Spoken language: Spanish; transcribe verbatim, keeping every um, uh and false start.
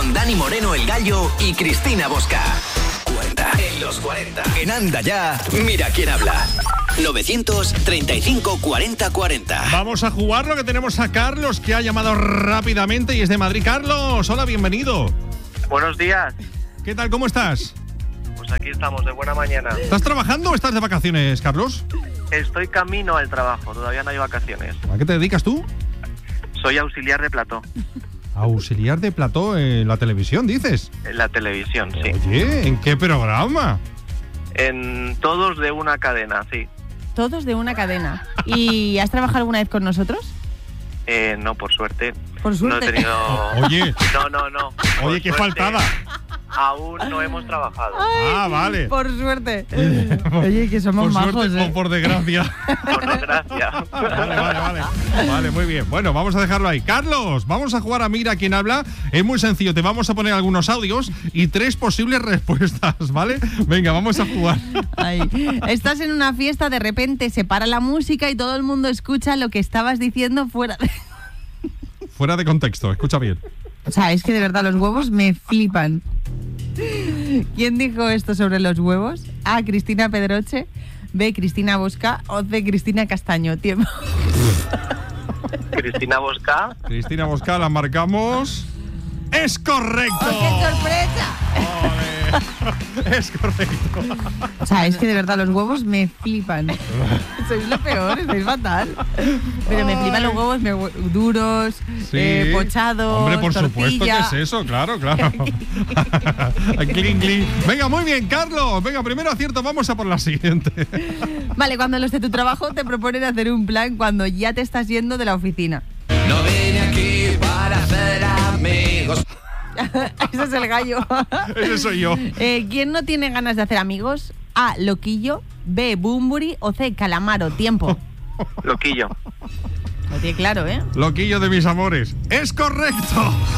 con Dani Moreno el Gallo y Cristina Bosca. cuarenta en los cuarenta. En Anda Ya, mira quién habla. novecientos treinta y cinco cuarenta cuarenta. Vamos a jugar lo que tenemos a Carlos, que ha llamado rápidamente y es de Madrid. Carlos, hola, bienvenido. Buenos días. ¿Qué tal, cómo estás? Pues aquí estamos, de buena mañana. ¿Estás trabajando o estás de vacaciones, Carlos? Estoy camino al trabajo, todavía no hay vacaciones. ¿A qué te dedicas tú? Soy auxiliar de plató. Auxiliar de plató en la televisión, dices. En la televisión, sí. Oye, ¿en qué programa? En todos de una cadena, sí. Todos de una cadena. ¿Y has trabajado alguna vez con nosotros? Eh, no, por suerte. Por suerte. No he tenido... Oye. No, no, no. Oye, Por qué suerte, faltada. Aún no hemos trabajado. Ay, Ah, vale. Por suerte. Oye, que somos Por majos, suerte ¿eh? o por desgracia. Por desgracia. Vale, vale, vale. Vale, muy bien. Bueno, vamos a dejarlo ahí. Carlos, vamos a jugar a Mira quién habla. Es muy sencillo. Te vamos a poner algunos audios y tres posibles respuestas, ¿vale? Venga, vamos a jugar. Ay, estás en una fiesta, de repente se para la música y todo el mundo escucha lo que estabas diciendo fuera de... Fuera de contexto, escucha bien. O sea, es que de verdad los huevos me flipan. ¿Quién dijo esto sobre los huevos? A, Cristina Pedroche. B, Cristina Bosca. O C, Cristina Castaño. Tiempo. Cristina Bosca. Cristina Bosca, la marcamos. ¡Es correcto! ¡Oh, qué sorpresa! Ole. Es correcto. O sea, es que de verdad los huevos me flipan. Sois lo peor, estáis fatal. Pero me flipan los huevos me, duros, Sí. eh, pochados, Hombre, por tortilla. supuesto que es eso, claro, claro. Cling, cling. Venga, muy bien, Carlos. Venga, primero acierto, vamos a por la siguiente. Vale, cuando los de tu trabajo te proponen hacer un plan cuando ya te estás yendo de la oficina. No vine aquí para hacer amigos. Ese es el gallo. Ese soy yo. Eh, ¿Quién no tiene ganas de hacer amigos? A, Loquillo. B, Bumburi. O C, Calamaro. Tiempo. Loquillo. Lo tiene claro, ¿eh? Loquillo de mis amores. ¡Es correcto!